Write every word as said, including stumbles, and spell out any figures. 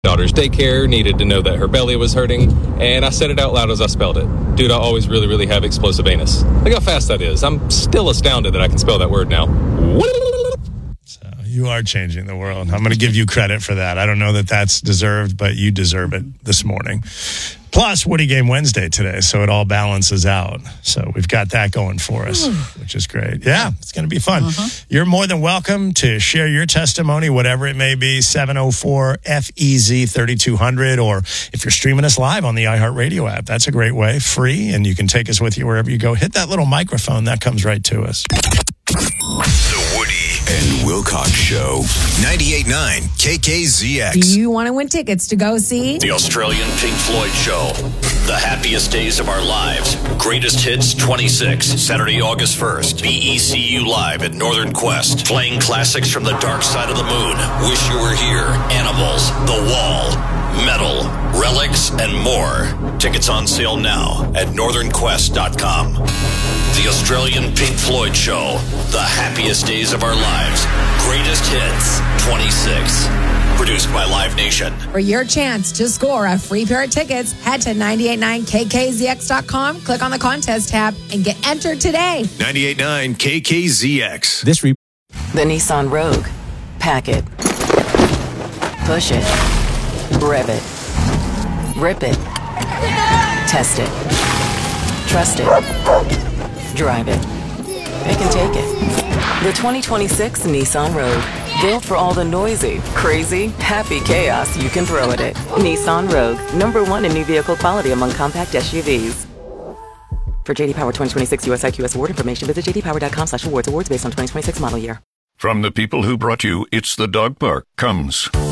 daughter's daycare, needed to know that her belly was hurting, and I said it out loud as I spelled it. Dude, I always really, really have explosive anus. Look how fast that is. I'm still astounded that I can spell that word now. So you are changing the world. I'm going to give you credit for that. I don't know that that's deserved, but you deserve it this morning. Plus, Woody Game Wednesday today, so it all balances out. So we've got that going for us, which is great. Yeah, it's going to be fun. Uh-huh. You're more than welcome to share your testimony, whatever it may be, seven oh four F E Z thirty-two hundred, or if you're streaming us live on the iHeartRadio app, that's a great way, free, and you can take us with you wherever you go. Hit that little microphone, that comes right to us. The Woody and Wilcox Show, ninety-eight point nine K K Z X. Do you want to win tickets to go see the Australian Pink Floyd Show, the happiest days of our lives, greatest hits twenty-six, Saturday, August first, B E C U Live at Northern Quest, playing classics from the dark side of the moon, Wish You Were Here, Animals, The Wall, Metal, Relics, and more. Tickets on sale now at northern quest dot com. The Australian Pink Floyd Show, the happiest days of our lives, greatest hits twenty-six. Produced by Live Nation. For your chance to score a free pair of tickets, head to nine eight nine K K Z X dot com, click on the contest tab, and get entered today. ninety-eight point nine K K Z X. This re- The Nissan Rogue. Pack it. Push it. Rev it. Rip it. Test it. Trust it. Drive it. Pick and take it. The twenty twenty-six Nissan Rogue. Built for all the noisy, crazy, happy chaos you can throw at it. Nissan Rogue. Number one in new vehicle quality among compact S U Vs. For J D Power twenty twenty-six U S I Q S award information, visit j d power dot com slash awards. Awards based on twenty twenty-six model year. From the people who brought you It's the Dog Park comes